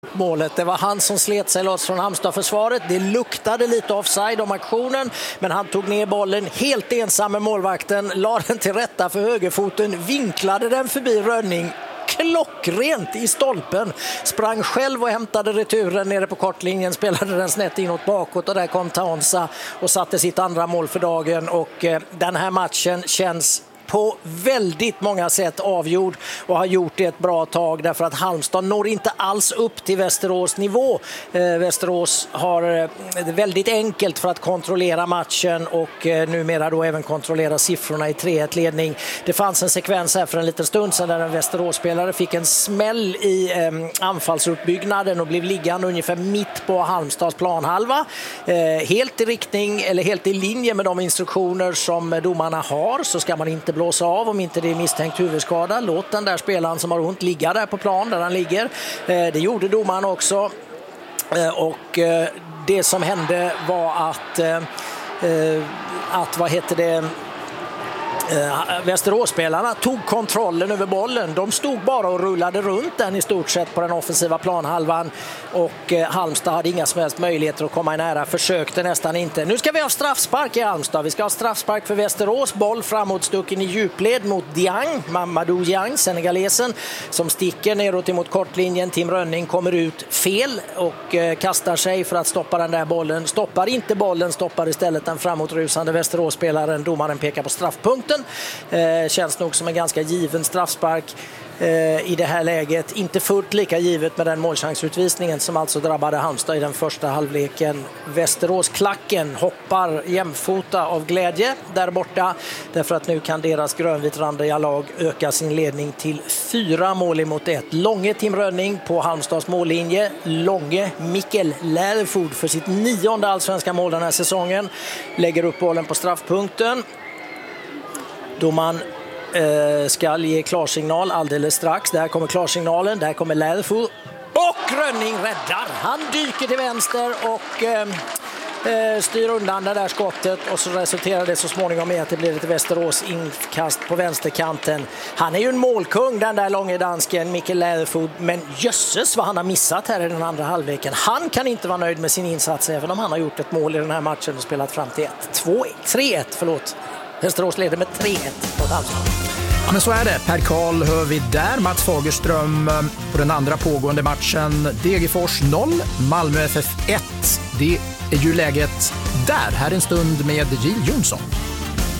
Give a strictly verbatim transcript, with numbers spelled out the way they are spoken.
målet. Det var han som slet sig loss från Halmstad-försvaret. Det luktade lite offside om aktionen, men han tog ner bollen helt ensam med målvakten, la den till rätta för högerfoten, vinklade den förbi Rönning klockrent i stolpen, sprang själv och hämtade returen nere på kortlinjen, spelade den snett inåt bakåt och där kom Taonsa och satte sitt andra mål för dagen. Och eh, den här matchen känns på väldigt många sätt avgjord och har gjort det ett bra tag, därför att Halmstad når inte alls upp till Västerås nivå. Eh, Västerås har eh, det väldigt enkelt för att kontrollera matchen och eh, numera då även kontrollera siffrorna i tre ett ledning. Det fanns en sekvens här för en liten stund sedan där en Västerås-spelare fick en smäll i eh, anfallsuppbyggnaden och blev liggande ungefär mitt på Halmstads planhalva. Eh, helt i riktning eller helt i linje med de instruktioner som domarna har, så ska man inte blåsa av om inte det är misstänkt huvudskada. Låt den där spelaren som har ont ligga där på plan där han ligger. Det gjorde domaren också. Och det som hände var att att vad heter det Västerås-spelarna tog kontrollen över bollen. De stod bara och rullade runt den i stort sett på den offensiva planhalvan, och eh, Halmstad hade inga som helst möjligheter att komma i nära, försökte nästan inte. Nu ska vi ha straffspark i Halmstad. Vi ska ha straffspark för Västerås. Boll framåtstucken i djupled mot Diang, Mamadou Diang, senegalesen, som sticker neråt emot kortlinjen. Tim Rönning kommer ut fel och eh, kastar sig för att stoppa den där bollen. Stoppar inte bollen, stoppar istället den framåtrusande Västerås-spelaren. Domaren pekar på straffpunkten. Eh, känns nog som en ganska given straffspark eh, i det här läget. Inte fullt lika givet med den målchansutvisningen som alltså drabbade Halmstad i den första halvleken. Västerås-klacken hoppar jämfota av glädje där borta, därför att nu kan deras grönvitrandiga lag öka sin ledning till fyra mål emot ett. Långe Tim Rönning på Halmstads mållinje. Långe Mikkel Läderford för sitt nionde allsvenska mål den här säsongen. Lägger upp bollen på straffpunkten. Domaren eh, ska ge klarsignal alldeles strax. Där kommer klarsignalen, där kommer Läderford. Och Rönning räddar. Han dyker till vänster och eh, styr undan det där skottet. Och så resulterar det så småningom med att det blir ett Västerås inkast på vänsterkanten. Han är ju en målkung, den där långa dansken, Mikkel Läderford. Men jösses vad han har missat här i den andra halvleken. Han kan inte vara nöjd med sin insats, även om han har gjort ett mål i den här matchen och spelat fram till ett. två ett, tre ett, förlåt. Västerås leder med tre ett mot Halmstad. Ja, men så är det. Per Karl hör vi där. Mats Fagerström på den andra pågående matchen. Degerfors noll, Malmö F F ett. Det är ju läget där. Här en stund med Jill Jonsson.